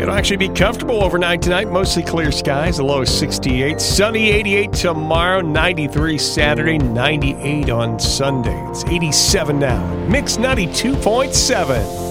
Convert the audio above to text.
It'll actually be comfortable overnight tonight. Mostly clear skies. The low is 68. Sunny 88 tomorrow. 93 Saturday. 98 on Sunday. It's 87 now. Mix 92.7.